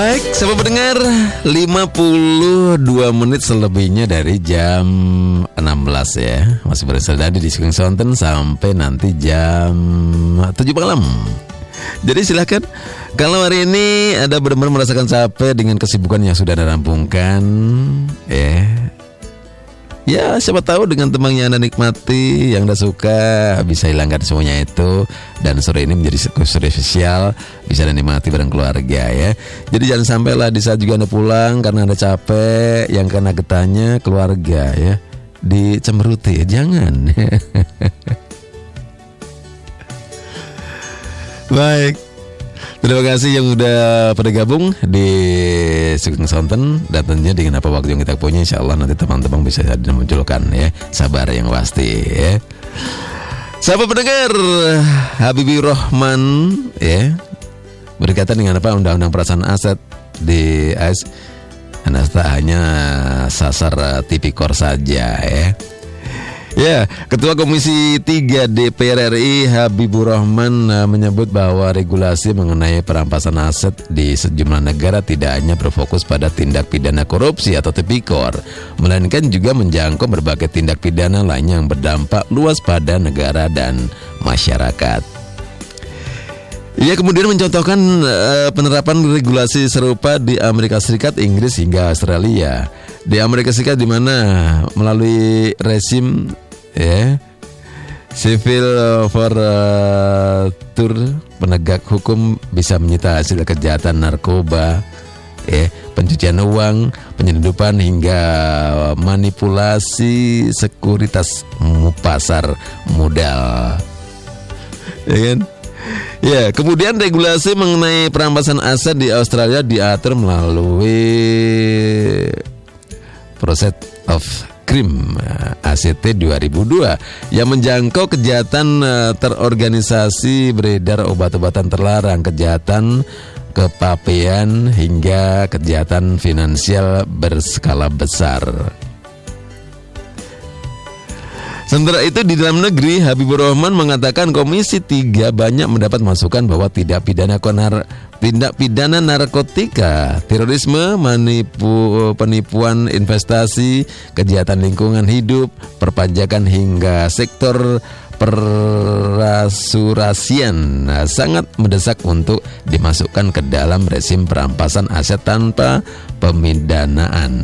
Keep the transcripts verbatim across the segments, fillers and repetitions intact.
Baik, sahabat pendengar, lima puluh dua menit selebihnya dari jam enam belas ya. Masih berada di Sugeng Sonten sampai nanti jam tujuh malam. Jadi silakan, kalau hari ini ada benar-benar merasakan capek dengan kesibukan yang sudah Anda rampungkan, ya. Ya, siapa tahu dengan teman yang Anda nikmati, yang Anda suka, bisa hilangkan semuanya itu. Dan sore ini menjadi sore spesial, bisa Anda nikmati bareng keluarga ya. Jadi jangan sampai lah di saat juga Anda pulang karena Anda capek, yang kena getahnya keluarga ya, dicemberuti, jangan. Baik, terima kasih yang udah pada gabung di Sugeng Sonten. Dan tentunya dengan apa waktu yang kita punya, insya Allah nanti teman-teman bisa memunculkan ya, sabar yang pasti ya. Sahabat pendengar, Habibur Rahman ya, berkaitan dengan apa undang-undang perasaan aset di A S, Anda hanya sasar tipikor saja ya. Ya, Ketua Komisi tiga D P R R I Habibur Rahman uh, menyebut bahwa regulasi mengenai perampasan aset di sejumlah negara tidak hanya berfokus pada tindak pidana korupsi atau tipikor, melainkan juga menjangkau berbagai tindak pidana lain yang berdampak luas pada negara dan masyarakat. Ia kemudian mencontohkan uh, penerapan regulasi serupa di Amerika Serikat, Inggris hingga Australia. Di Amerika Serikat di mana melalui rezim ya civil forfeiture, penegak hukum bisa menyita hasil kejahatan narkoba, ya, pencucian uang, penyelundupan hingga manipulasi sekuritas pasar modal. Ya kan? Ya, kemudian regulasi mengenai perampasan aset di Australia diatur melalui Process of Crime A C T dua ribu dua yang menjangkau kejahatan terorganisasi, beredar obat-obatan terlarang, kejahatan kepabean hingga kejahatan finansial berskala besar. Sementara itu di dalam negeri, Habibur Rahman mengatakan Komisi tiga banyak mendapat masukan bahwa tidak pidana konar, tindak pidana narkotika, terorisme, manipu, penipuan investasi, kejahatan lingkungan hidup, perpajakan hingga sektor perasurasian nah, sangat mendesak untuk dimasukkan ke dalam rezim perampasan aset tanpa pemidanaan.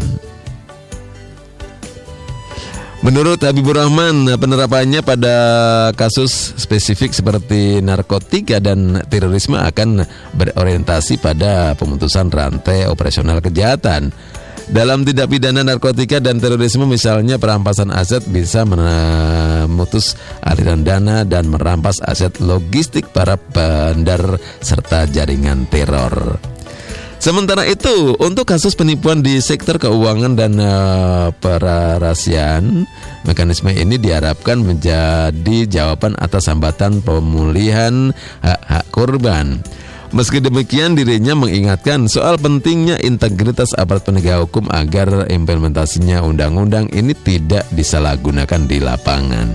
Menurut Habibur Rahman, penerapannya pada kasus spesifik seperti narkotika dan terorisme akan berorientasi pada pemutusan rantai operasional kejahatan. Dalam tindak pidana narkotika dan terorisme misalnya, perampasan aset bisa memutus aliran dana dan merampas aset logistik para bandar serta jaringan teror. Sementara itu, untuk kasus penipuan di sektor keuangan dan uh, perarasian, mekanisme ini diharapkan menjadi jawaban atas hambatan pemulihan hak-hak korban. Meski demikian, dirinya mengingatkan soal pentingnya integritas aparat penegak hukum agar implementasinya undang-undang ini tidak disalahgunakan di lapangan.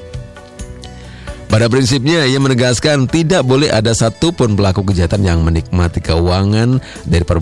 Pada prinsipnya, ia menegaskan tidak boleh ada satupun pelaku kejahatan yang menikmati keuangan dari